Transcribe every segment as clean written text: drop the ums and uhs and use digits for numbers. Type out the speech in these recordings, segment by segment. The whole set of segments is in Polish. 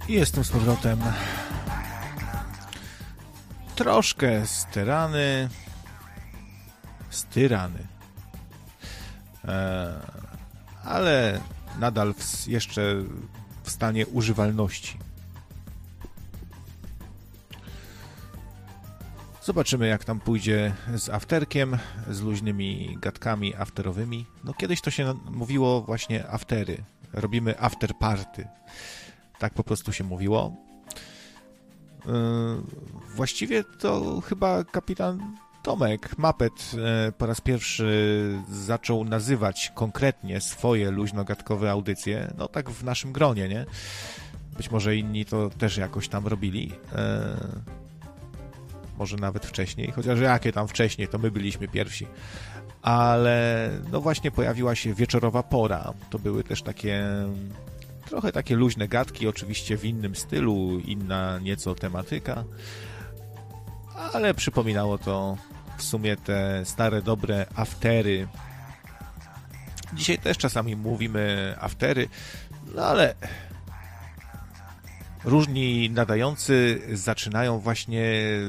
Jestem z powrotem. Troszkę styrany, ale nadal jeszcze w stanie używalności. Zobaczymy, jak tam pójdzie z afterkiem, z luźnymi gadkami afterowymi. No kiedyś to się mówiło właśnie aftery. Robimy after party. Tak po prostu się mówiło. Właściwie to chyba kapitan Tomek Mapet po raz pierwszy zaczął nazywać konkretnie swoje luźnogadkowe audycje. No tak w naszym gronie, nie? Być może inni to też jakoś tam robili. Może nawet wcześniej, chociaż jakie tam wcześniej, to my byliśmy pierwsi. Ale no właśnie pojawiła się wieczorowa pora. To były też trochę takie luźne gadki, oczywiście w innym stylu, inna nieco tematyka, ale przypominało to w sumie te stare, dobre aftery. Dzisiaj też czasami mówimy aftery, no ale różni nadający zaczynają właśnie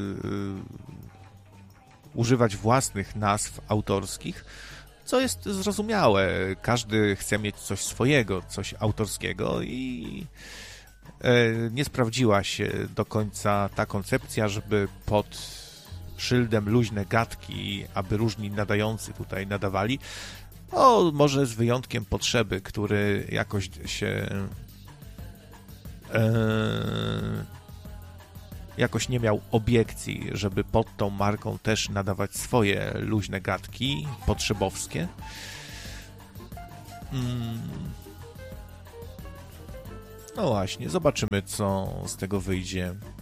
używać własnych nazw autorskich, co jest zrozumiałe. Każdy chce mieć coś swojego, coś autorskiego i nie sprawdziła się do końca ta koncepcja, żeby pod szyldem luźne gadki, aby różni nadający tutaj nadawali. No, może z wyjątkiem Potrzeby, który jakoś się jakoś nie miał obiekcji, żeby pod tą marką też nadawać swoje luźne gadki potrzebowskie. No właśnie, zobaczymy, co z tego wyjdzie.